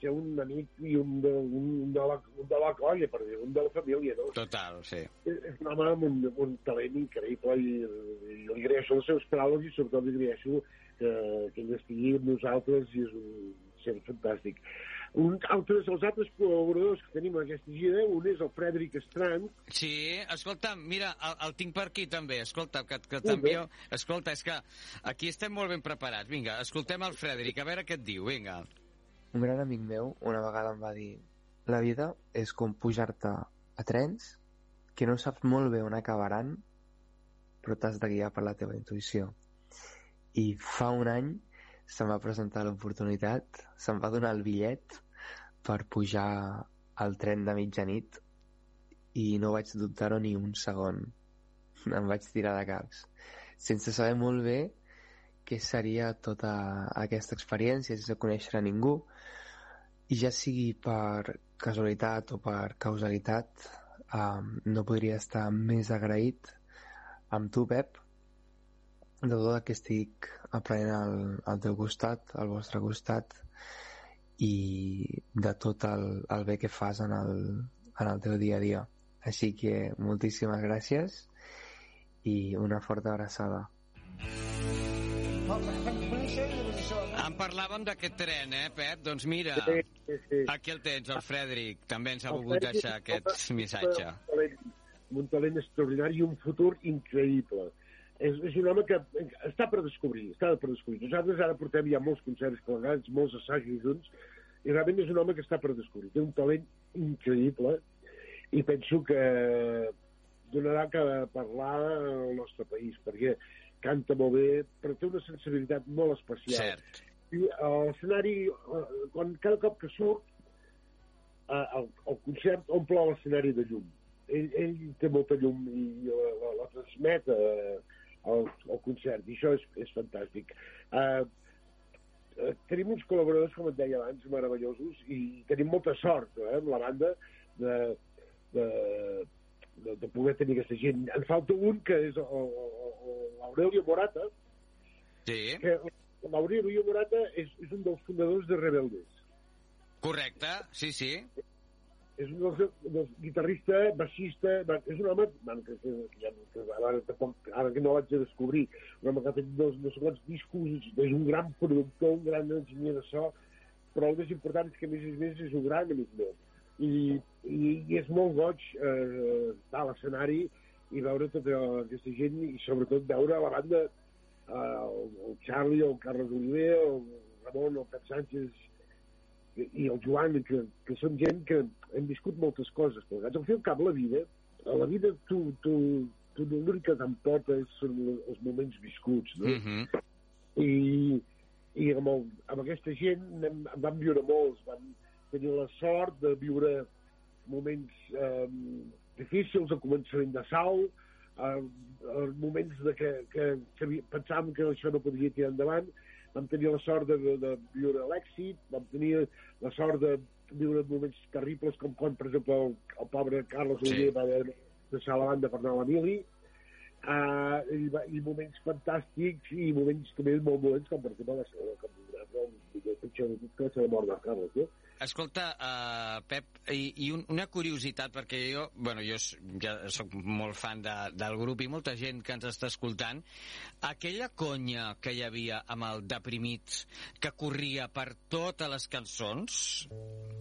ser un amic i un de la colla, per dir, un de la família, no? Total, sí. És un home amb un talent increïble i li agraeixo les seves paraules i sobretot li agraeixo que ell estigui amb nosaltres i és un ser fantàstic. Els altres col·laboradors que tenim en aquesta gira, un és el Frederic Strand. Sí, escolta, mira, el tinc per aquí també, escolta, que t'envio... Escolta, és que aquí estem molt ben preparats. Vinga, escoltem el Frederic, a veure què et diu, vinga. Un gran amic meu una vegada em va dir: la vida és com pujar-te a trens que no saps molt bé on acabaran, però t'has de guiar per la teva intuïció. I fa un any se'm va presentar l'oportunitat, se'm va donar el bitllet per pujar al tren de mitjanit i no vaig dubtar-ho ni un segon. Em vaig tirar de caps, sense saber molt bé què seria tota aquesta experiència, sense conèixer a ningú, i ja sigui per casualitat o per causalitat, no podria estar més agraït amb tu, Pep, de tot que estic aprenent al teu costat, al vostre costat, i de tot el bé que fas en el teu dia a dia. Així que moltíssimes gràcies i una forta abraçada. En parlàvem d'aquest tren, Pep? Doncs mira, aquí el tens, el Frederic. També ens ha volgut deixar aquest missatge. Un talent extraordinari i un futur increïble. És un home que està per descobrir, Nosaltres ara portem ja molts concerts plegats, molts assajos junts, i realment és un home que està per descobrir. Té un talent increïble i penso que donarà que parlar al nostre país, perquè canta molt bé, però té una sensibilitat molt especial. Cert. I l'escenari, cada cop que surt, el concert omple l'escenari de llum. Ell té molta llum i la transmet al concert, i això és fantàstic. Tenim uns col·laboradors, com et deia abans, meravellosos, i tenim molta sort amb la banda de poder tenir aquesta gent. En falta un, que és l'Aurelio Morata. Sí. L'Aurelio Morata és un dels fundadors de Rebeldes. Correcte, sí. És un dels guitarrista, baixista, és un home ara que no l'haig de descobrir, un home que ha fet no sé quants discos, és un gran productor, un gran enginyer de so, però el més important és que a més és un gran amic meu. I és molt goig estar a l'escenari i veure tota aquesta gent i sobretot veure la banda, el Charlie, el Carlos Oliver, el Ramon, el Pep Sánchez i el Joan, que són gent que hem viscut moltes coses plegats. Al fi al cap, la vida tu l'únic que t'emporta són els moments viscuts, no? I amb aquesta gent vam viure molts, vam tenir la sort de viure moments difícils al començament de Sau, moments que pensàvem que això no podria tirar endavant, vam tenir la sort de viure l'èxit, vam tenir la sort de viure moments terribles com quan, per exemple, el pobre Carlos Oliver va haver de deixar la banda per anar a la mili, i moments fantàstics i moments també molt dolents, com per exemple el pitjor de la mort de Carlos, no? Escolta, Pep, i una curiositat, perquè jo ja soc molt fan del grup i molta gent que ens està escoltant, aquella conya que hi havia amb el Deprimits que corria per totes les cançons,